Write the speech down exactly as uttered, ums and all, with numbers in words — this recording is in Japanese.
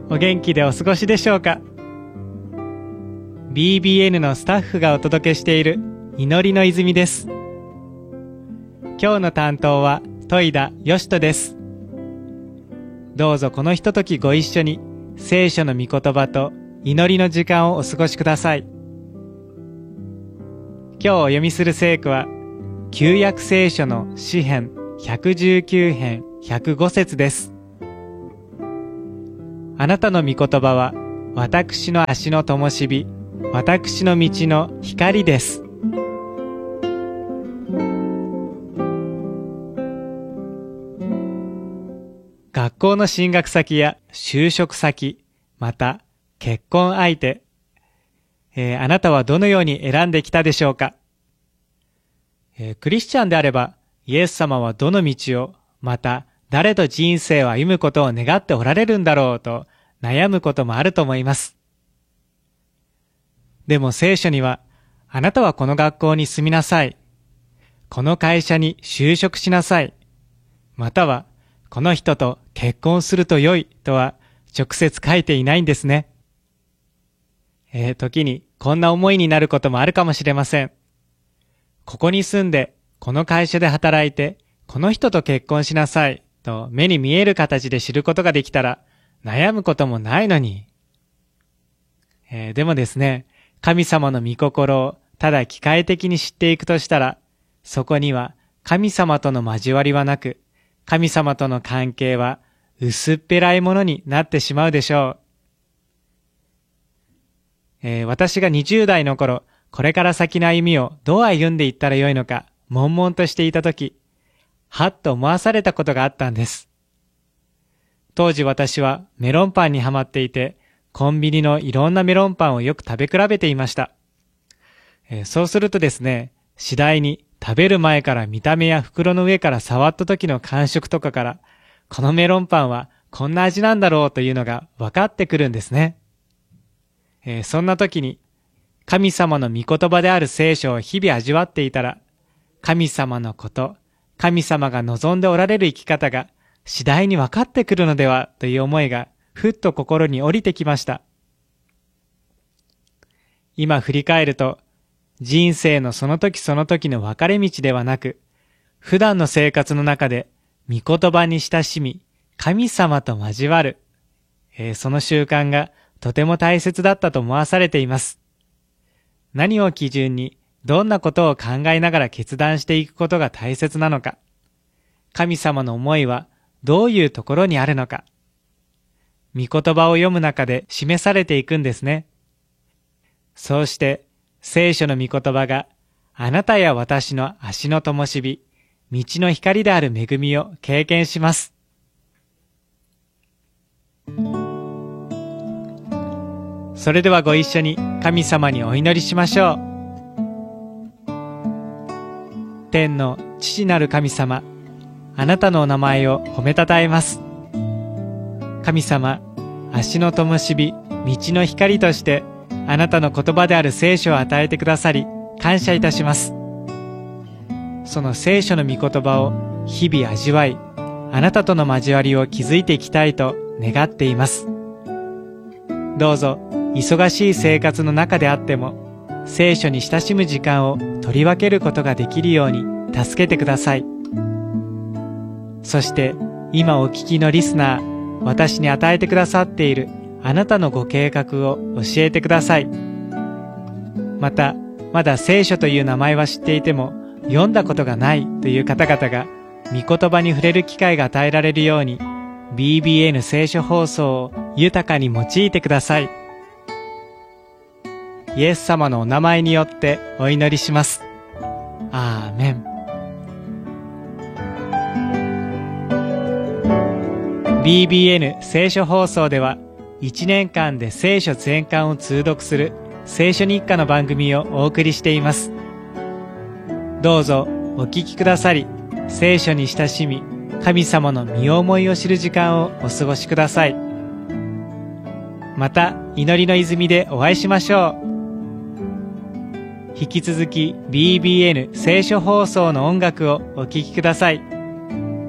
お元気でお過ごしでしょうか。 ビービーエヌ のスタッフがお届けしている祈りの泉です。今日の担当は戸田義人です。どうぞこのひとときご一緒に聖書の御言葉と祈りの時間をお過ごしください。今日お読みする聖句は旧約聖書の詩編ひゃくじゅうきゅう編ひゃくご節です。あなたの御言葉は私の足の灯火、私の道の光です。学校の進学先や就職先、また結婚相手、えー、あなたはどのように選んできたでしょうか。えー、クリスチャンであればイエス様はどの道を、また誰と人生を歩むことを願っておられるんだろうと悩むこともあると思います。でも聖書には、あなたはこの学校に住みなさい、この会社に就職しなさい、またはこの人と結婚すると良いとは直接書いていないんですね。えー、時にこんな思いになることもあるかもしれません。ここに住んで、この会社で働いて、この人と結婚しなさいと目に見える形で知ることができたら悩むこともないのに。えー、でもですね、神様の御心をただ機械的に知っていくとしたら、そこには神様との交わりはなく、神様との関係は薄っぺらいものになってしまうでしょう。えー、私がにじゅう代の頃、これから先の歩みをどう歩んでいったらよいのか、悶々としていたとき、はっと思わされたことがあったんです。当時私はメロンパンにはまっていて、コンビニのいろんなメロンパンをよく食べ比べていました。えー、そうするとですね、次第に食べる前から見た目や袋の上から触った時の感触とかから、このメロンパンはこんな味なんだろうというのが分かってくるんですね。えー、そんな時に、神様の御言葉である聖書を日々味わっていたら、神様のこと、神様が望んでおられる生き方が次第に分かってくるのではという思いがふっと心に降りてきました。今振り返ると、人生のその時その時の分かれ道ではなく、普段の生活の中で御言葉に親しみ、神様と交わる、えー、その習慣がとても大切だったと思わされています。何を基準にどんなことを考えながら決断していくことが大切なのか、神様の思いはどういうところにあるのか、御言葉を読む中で示されていくんですね。そうして聖書の御言葉があなたや私の足の灯火、道の光である恵みを経験します。それではご一緒に神様にお祈りしましょう。天の父なる神様、あなたのお名前を褒めたたえます。神様、足の灯火、道の光としてあなたの言葉である聖書を与えてくださり感謝いたします。その聖書の御言葉を日々味わい、あなたとの交わりを築いていきたいと願っています。どうぞ忙しい生活の中であっても聖書に親しむ時間を取り分けることができるように助けてください。そして今お聞きのリスナー、私に与えてくださっているあなたのご計画を教えてください。また、まだ聖書という名前は知っていても読んだことがないという方々が御言葉に触れる機会が与えられるように ビービーエヌ 聖書放送を豊かに用いてください。イエス様のお名前によってお祈りします。アーメン。ビービーエヌ 聖書放送ではいちねんかんで聖書全巻を通読する聖書日課の番組をお送りしています。どうぞお聞きくださり、聖書に親しみ、神様の身思いを知る時間をお過ごしください。また祈りの泉でお会いしましょう。引き続き ビービーエヌ 聖書放送の音楽をお聴きください。